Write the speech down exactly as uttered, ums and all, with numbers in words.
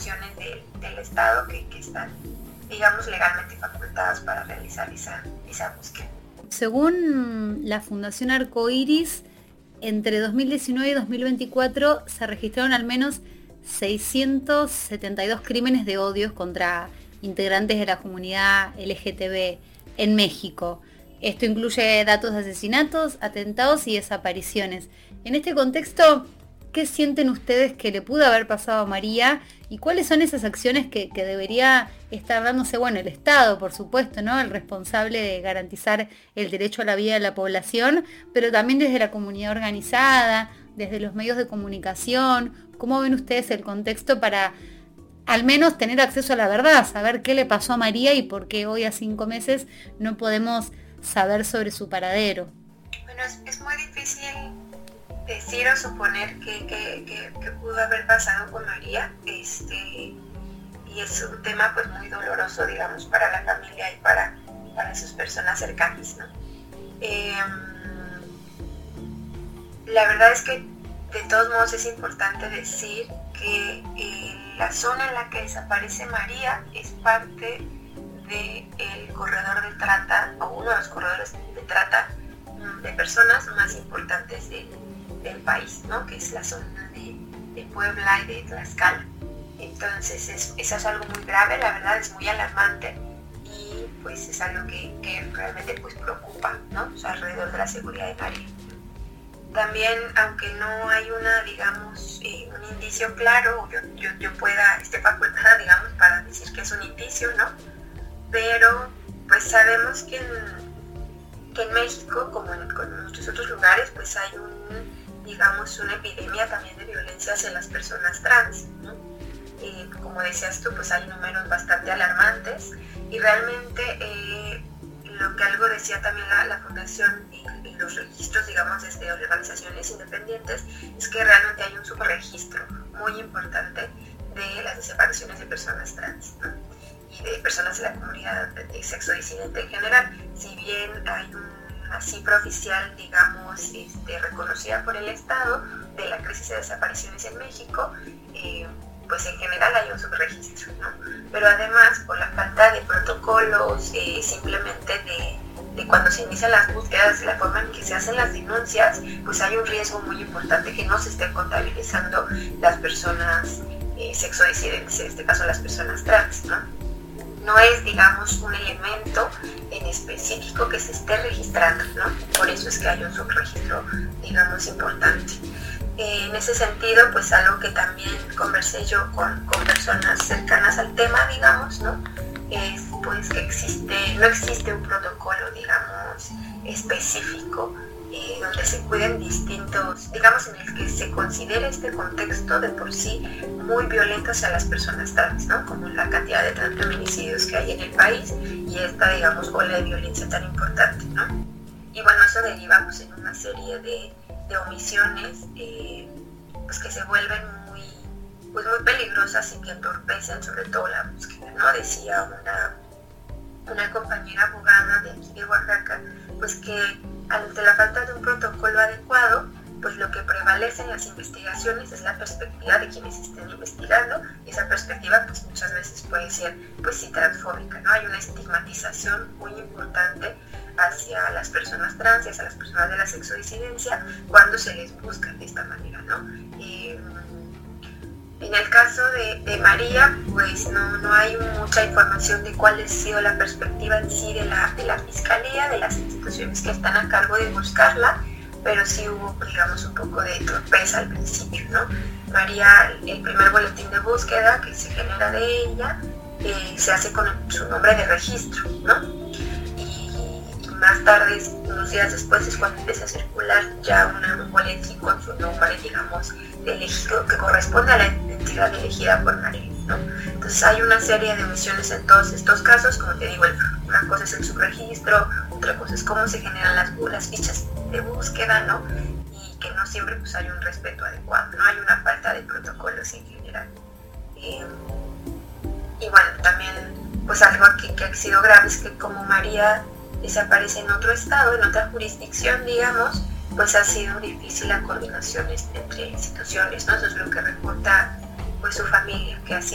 instituciones de, del Estado que, que están, digamos, legalmente facultadas para realizar esa, esa búsqueda. Según la Fundación Arcoiris, entre dos mil diecinueve y dos mil veinticuatro se registraron al menos seiscientos setenta y dos crímenes de odio contra integrantes de la comunidad L G T B en México. Esto incluye datos de asesinatos, atentados y desapariciones. En este contexto, ¿qué sienten ustedes que le pudo haber pasado a María? ¿Y cuáles son esas acciones que, que debería estar dándose, bueno, el Estado, por supuesto, ¿no? El responsable de garantizar el derecho a la vida de la población, pero también desde la comunidad organizada, desde los medios de comunicación? ¿Cómo ven ustedes el contexto para al menos tener acceso a la verdad, saber qué le pasó a María y por qué hoy a cinco meses no podemos saber sobre su paradero? Bueno, es, es muy difícil decir o suponer que, que, que, que pudo haber pasado con María, este, y es un tema pues muy doloroso, digamos, para la familia y para, para sus personas cercanas, ¿no? Eh, la verdad es que de todos modos es importante decir que eh, la zona en la que desaparece María es parte del corredor de trata, o uno de los corredores de trata de personas más importantes de, del país, ¿no? Que es la zona de, de Puebla y de Tlaxcala. Entonces es, eso es algo muy grave, la verdad es muy alarmante, y pues es algo que, que realmente pues preocupa, ¿no? O sea, alrededor de la seguridad de María. También, aunque no hay una, digamos, eh, un indicio claro, yo, yo, yo pueda, esté facultada, digamos, para decir que es un indicio, ¿no? Pero pues sabemos que en, que en México, como en, en muchos otros lugares, pues hay un, digamos, una epidemia también de violencia hacia las personas trans, ¿no? Eh, como decías tú, pues hay números bastante alarmantes, y realmente eh, lo que algo decía también la, la Fundación y, y los registros, digamos, desde organizaciones independientes, es que realmente hay un subregistro muy importante de las desapariciones de personas trans, ¿no? Y de personas de la comunidad de sexo disidente en general. Si bien hay una cifra oficial, digamos, este, reconocida por el Estado de la crisis de desapariciones en México, eh, pues en general hay un subregistro, ¿no? Pero además, por la falta de protocolos, eh, simplemente de, de cuando se inician las búsquedas, la forma en que se hacen las denuncias, pues hay un riesgo muy importante que no se estén contabilizando las personas eh, sexodisidentes, en este caso las personas trans, ¿no? No es, digamos, un elemento en específico que se esté registrando, ¿no? Por eso es que hay un subregistro, digamos, importante. Eh, en ese sentido, pues algo que también conversé yo con, con personas cercanas al tema, digamos, ¿no? Es pues que existe, no existe un protocolo, digamos, específico eh, donde se cuiden distintos, digamos, en el que se considere este contexto de por sí muy violento hacia las personas trans, ¿no? Como la cantidad de trans feminicidios que hay en el país y esta, digamos, ola de violencia tan importante, ¿no? Y bueno, eso deriva pues en una serie de, de omisiones eh, pues que se vuelven muy, pues muy peligrosas y que entorpecen sobre todo la búsqueda, ¿no? Decía una, una compañera abogada de aquí de Oaxaca, pues que ante la falta de un protocolo adecuado, pues lo que prevalece en las investigaciones es la perspectiva de quienes estén investigando, y esa perspectiva pues muchas veces puede ser pues sí transfóbica, ¿no? Hay una estigmatización muy importante hacia las personas trans y hacia las personas de la sexodisidencia cuando se les busca de esta manera, ¿no? Eh, en el caso de, de María, pues no, no hay mucha información de cuál ha sido la perspectiva en sí de la, de la Fiscalía, de las instituciones que están a cargo de buscarla, pero sí hubo, digamos, un poco de torpeza al principio, ¿no? María, el primer boletín de búsqueda que se genera de ella, eh, se hace con su nombre de registro, ¿no? Y, y más tarde, unos días después, es cuando empieza a circular ya una, un boletín con su nombre, digamos, de elegido, que corresponde a la entidad elegida por María, ¿no? Entonces hay una serie de omisiones en todos estos casos, como te digo, una cosa es el subregistro, otra cosa es cómo se generan las, las fichas de búsqueda, ¿no? Y que no siempre pues hay un respeto adecuado, ¿no? Hay una falta de protocolos en general. Eh, y bueno, también pues algo que, que ha sido grave es que como María desaparece en otro estado, en otra jurisdicción, digamos, pues ha sido difícil la coordinación entre instituciones, ¿no? Eso es lo que reporta pues su familia, que ha sido